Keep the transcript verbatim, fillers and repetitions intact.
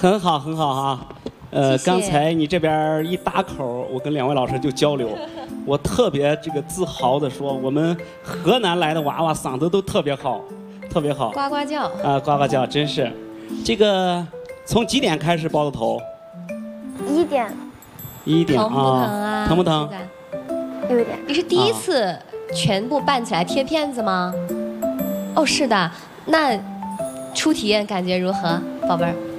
很好，很好哈。呃， 谢谢刚才你这边一打口，我跟两位老师就交流，我特别这个自豪的说，我们河南来的娃娃嗓子都特别好，特别好。 呱呱叫。 啊，呱呱叫，真是。这个从几点开始包的头？ 一点。 一点疼不疼啊？ 疼不疼？ 有一点。 你是第一次全部办起来贴片子吗？哦，是的。那初体验感觉如何，宝贝儿？